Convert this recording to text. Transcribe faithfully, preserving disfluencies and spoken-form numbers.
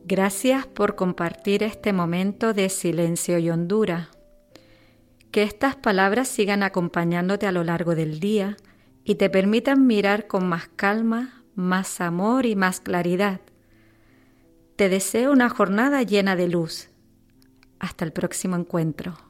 Gracias por compartir este momento de silencio y hondura. Que estas palabras sigan acompañándote a lo largo del día y te permitan mirar con más calma, más amor y más claridad. Te deseo una jornada llena de luz. Hasta el próximo encuentro.